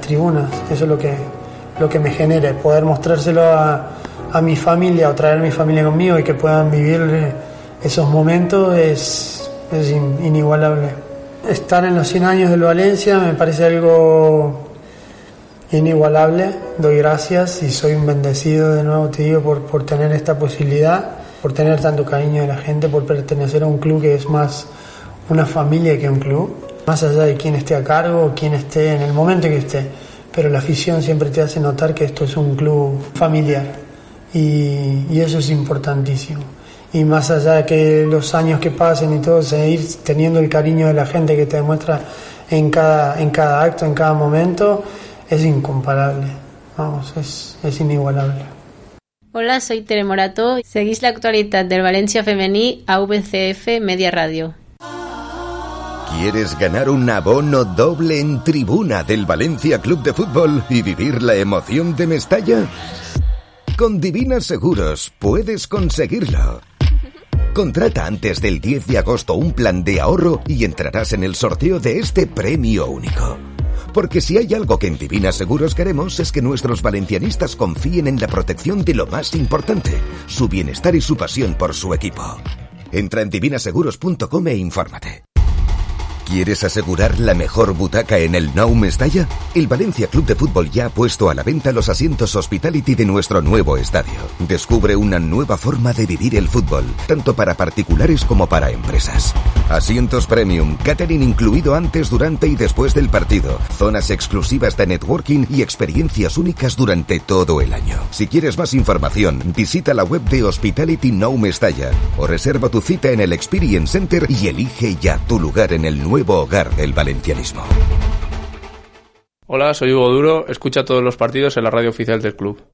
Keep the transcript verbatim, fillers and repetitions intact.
tribunas. Eso es lo que, lo que me genera, poder mostrárselo a, a mi familia o traer a mi familia conmigo y que puedan vivir esos momentos es, es in, inigualable. Estar en los cien años del Valencia me parece algo inigualable. Doy gracias y soy un bendecido, de nuevo te digo, por, por tener esta posibilidad, por tener tanto cariño de la gente, por pertenecer a un club que es más una familia que un club, más allá de quién esté a cargo o quién esté en el momento que esté, pero la afición siempre te hace notar que esto es un club familiar y, y eso es importantísimo. Y más allá de que los años que pasen y todo, seguir teniendo el cariño de la gente que te demuestra en cada, en cada acto, en cada momento, es incomparable, vamos, es, es inigualable. Hola, soy Tere Morató. Seguís la actualitat del València femení a V C F Media Radio. ¿Quieres ganar un abono doble en tribuna del Valencia Club de Fútbol y vivir la emoción de Mestalla? Con Divina Seguros puedes conseguirlo. Contrata antes del diez de agosto un plan de ahorro y entrarás en el sorteo de este premio único. Porque si hay algo que en Divina Seguros queremos es que nuestros valencianistas confíen en la protección de lo más importante, su bienestar y su pasión por su equipo. Entra en divina seguros punto com e infórmate. ¿Quieres asegurar la mejor butaca en el Nou Mestalla? El Valencia Club de Fútbol ya ha puesto a la venta los asientos Hospitality de nuestro nuevo estadio. Descubre una nueva forma de vivir el fútbol, tanto para particulares como para empresas. Asientos premium, catering incluido antes, durante y después del partido, zonas exclusivas de networking y experiencias únicas durante todo el año. Si quieres más información, visita la web de Hospitality Nou Mestalla o reserva tu cita en el Experience Center y elige ya tu lugar en el nuevo hogar del valencianismo. Hola, soy Hugo Duro, escucha todos los partidos en la radio oficial del club.